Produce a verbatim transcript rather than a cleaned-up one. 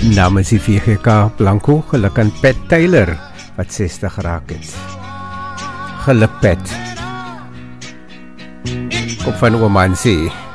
Namens die V G K Blanco, geluk aan Pat Taylor, wat sestig geraak het. Geluk Pat. Op van oom Hansie.